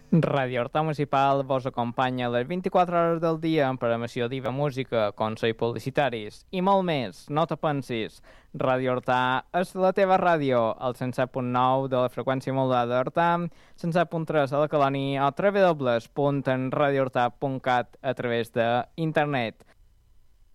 Ràdio Horta Municipal vos acompanya les 24 hores del dia en programació d'IVA Música, consells publicitaris i molt més. No te pensis, Ràdio Horta és la teva ràdio, al 107.9 de la freqüència modulada d'Horta, 107.3 a la Colònia o www.enradiohorta.cat a través d'internet.